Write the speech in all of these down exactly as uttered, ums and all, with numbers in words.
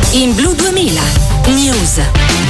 In Blu duemila News.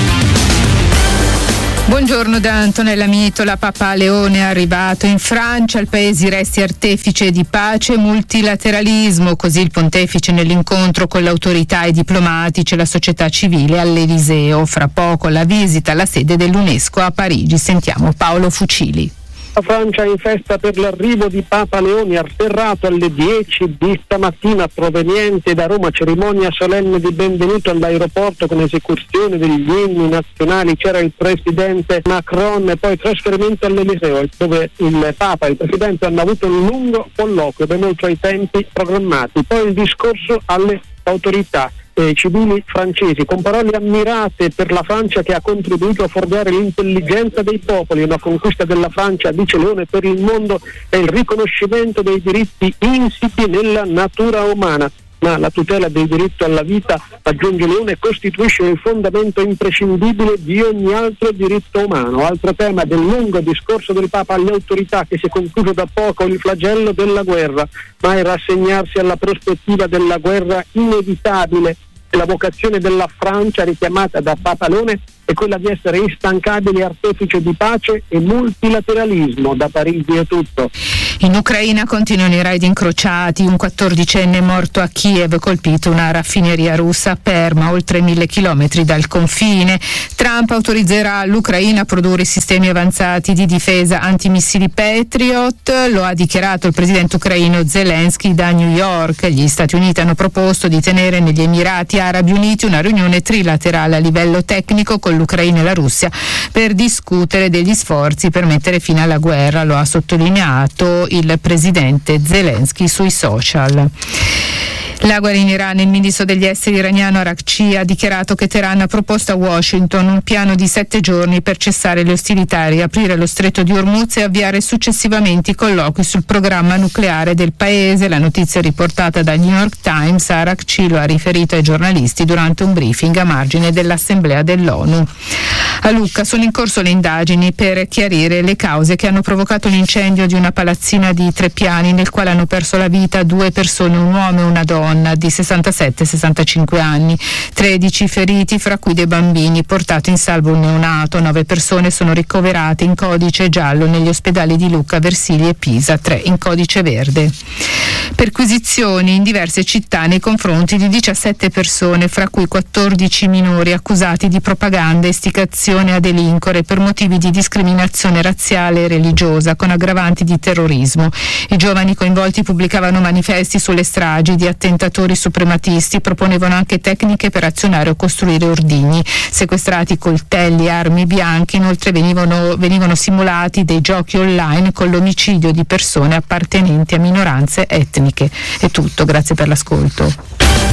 Buongiorno da Antonella Mitola. Papa Leone è arrivato in Francia, il paese resti artefice di pace e multilateralismo, così il pontefice nell'incontro con le autorità e i diplomatici e la società civile all'Eliseo. Fra poco la visita alla sede dell'UNESCO a Parigi. Sentiamo Paolo Fucili. La Francia è in festa per l'arrivo di Papa Leone, atterrato alle dieci di stamattina proveniente da Roma, cerimonia solenne di benvenuto all'aeroporto con esecuzione degli inni nazionali. C'era il presidente Macron e poi trasferimento all'Eliseo, dove il Papa e il presidente hanno avuto un lungo colloquio ben oltre i tempi programmati. Poi il discorso alle autorità eh, civili francesi, con parole ammirate per la Francia che ha contribuito a forgiare l'intelligenza dei popoli. Una conquista della Francia, dice Leone, per il mondo è il riconoscimento dei diritti insiti nella natura umana. Ma la tutela del diritto alla vita, aggiunge Leone, costituisce il fondamento imprescindibile di ogni altro diritto umano. Altro tema del lungo discorso del Papa alle autorità, che si è concluso da poco, il flagello della guerra, mai rassegnarsi alla prospettiva della guerra inevitabile. La vocazione della Francia, richiamata da Papa Leone, è quella di essere instancabile artefice di pace e multilateralismo. Da Parigi è tutto. In Ucraina continuano i raid incrociati, un quattordicenne è morto a Kiev, colpito una raffineria russa a Perma, oltre mille chilometri dal confine. Trump autorizzerà l'Ucraina a produrre sistemi avanzati di difesa antimissili Patriot, lo ha dichiarato il presidente ucraino Zelensky da New York. Gli Stati Uniti hanno proposto di tenere negli Emirati Arabi Uniti una riunione trilaterale a livello tecnico con l'Ucraina e la Russia per discutere degli sforzi per mettere fine alla guerra, lo ha sottolineato il presidente Zelensky sui social. La guerra in Iran. Il ministro degli esteri iraniano Araghchi ha dichiarato che Teheran ha proposto a Washington un piano di sette giorni per cessare le ostilità, riaprire lo stretto di Hormuz e avviare successivamente i colloqui sul programma nucleare del paese. La notizia è riportata dal New York Times. Araghchi lo ha riferito ai giornalisti durante un briefing a margine dell'Assemblea dell'ONU. A Lucca sono in corso le indagini per chiarire le cause che hanno provocato l'incendio di una palazzina di tre piani nel quale hanno perso la vita due persone, un uomo e una donna di sessantasette sessantacinque anni, tredici feriti, fra cui dei bambini. Portato in salvo un neonato. Nove persone sono ricoverate in codice giallo negli ospedali di Lucca, Versigli e Pisa, tre in codice verde. Perquisizioni in diverse città nei confronti di diciassette persone, fra cui quattordici minori, accusati di propaganda e istigazione a delinquere per motivi di discriminazione razziale e religiosa, con aggravanti di terrorismo. I giovani coinvolti pubblicavano manifesti sulle stragi di attentatori suprematisti, proponevano anche tecniche per azionare o costruire ordigni. Sequestrati coltelli e armi bianche, inoltre venivano, venivano simulati dei giochi online con l'omicidio di persone appartenenti a minoranze etniche. È tutto, grazie per l'ascolto.